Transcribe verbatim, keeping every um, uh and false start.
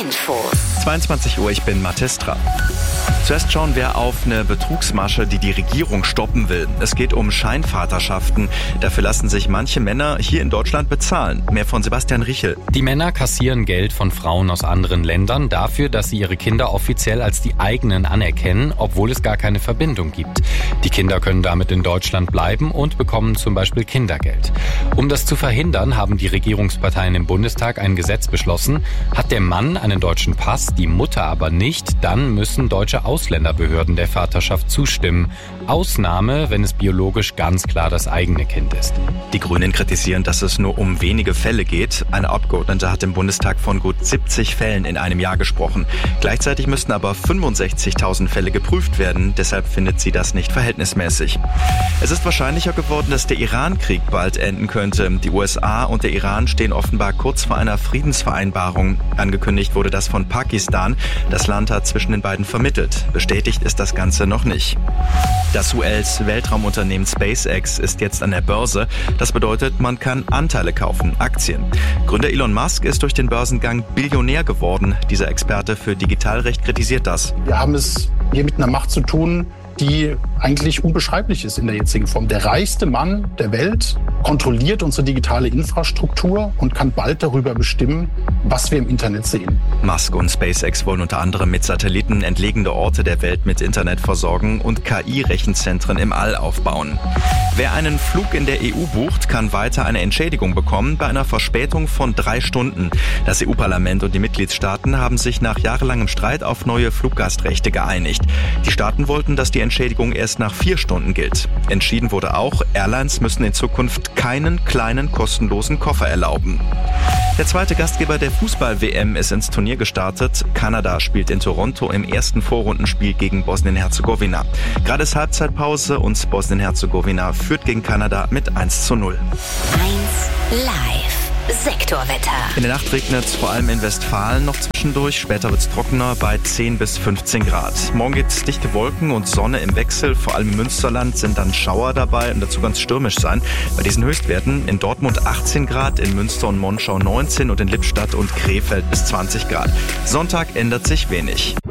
Infos. zweiundzwanzig Uhr, ich bin Mathis Trapp. Zuerst schauen wir auf eine Betrugsmasche, die die Regierung stoppen will. Es geht um Scheinvaterschaften. Dafür lassen sich manche Männer hier in Deutschland bezahlen. Mehr von Sebastian Richel. Die Männer kassieren Geld von Frauen aus anderen Ländern dafür, dass sie ihre Kinder offiziell als die eigenen anerkennen, obwohl es gar keine Verbindung gibt. Die Kinder können damit in Deutschland bleiben und bekommen zum Beispiel Kindergeld. Um das zu verhindern, haben die Regierungsparteien im Bundestag ein Gesetz beschlossen. Hat der Mann einen deutschen Pass, die Mutter aber nicht, dann müssen deutsche Ausländerbehörden der Vaterschaft zustimmen. Ausnahme, wenn es biologisch ganz klar das eigene Kind ist. Die Grünen kritisieren, dass es nur um wenige Fälle geht. Eine Abgeordnete hat im Bundestag von gut siebzig Fällen in einem Jahr gesprochen. Gleichzeitig müssten aber fünfundsechzigtausend Fälle geprüft werden. Deshalb findet sie das nicht verhältnismäßig. Es ist wahrscheinlicher geworden, dass der Iran-Krieg bald enden könnte. Die U S A und der Iran stehen offenbar kurz vor einer Friedensvereinbarung. Angekündigt wurde das von Pakistan. Das Land hat zwischen den beiden vermittelt. Bestätigt ist das Ganze noch nicht. Das U S-Weltraumunternehmen SpaceX ist jetzt an der Börse. Das bedeutet, man kann Anteile kaufen, Aktien. Gründer Elon Musk ist durch den Börsengang Billionär geworden. Dieser Experte für Digitalrecht kritisiert das. Wir haben es hier mit einer Macht zu tun, die eigentlich unbeschreiblich ist in der jetzigen Form. Der reichste Mann der Welt kontrolliert unsere digitale Infrastruktur und kann bald darüber bestimmen, was wir im Internet sehen. Musk und SpaceX wollen unter anderem mit Satelliten entlegene Orte der Welt mit Internet versorgen und K I-Rechenzentren im All aufbauen. Wer einen Flug in der E U bucht, kann weiter eine Entschädigung bekommen bei einer Verspätung von drei Stunden. Das E U-Parlament und die Mitgliedstaaten haben sich nach jahrelangem Streit auf neue Fluggastrechte geeinigt. Die Staaten wollten, dass die Entschädigung erst nach vier Stunden gilt. Entschieden wurde auch, Airlines müssen in Zukunft keinen kleinen kostenlosen Koffer erlauben. Der zweite Gastgeber der Fußball-W M ist ins Turnier gestartet. Kanada spielt in Toronto im ersten Vorrundenspiel gegen Bosnien-Herzegowina. Gerade ist Halbzeitpause und Bosnien-Herzegowina führt gegen Kanada mit eins zu null. eins Live. Sektorwetter. In der Nacht regnet es vor allem in Westfalen noch zwischendurch. Später wird es trockener bei zehn bis fünfzehn Grad. Morgen gibt es dichte Wolken und Sonne im Wechsel. Vor allem im Münsterland sind dann Schauer dabei und dazu ganz stürmisch sein. Bei diesen Höchstwerten in Dortmund achtzehn Grad, in Münster und Monschau neunzehn und in Lippstadt und Krefeld bis zwanzig Grad. Sonntag ändert sich wenig.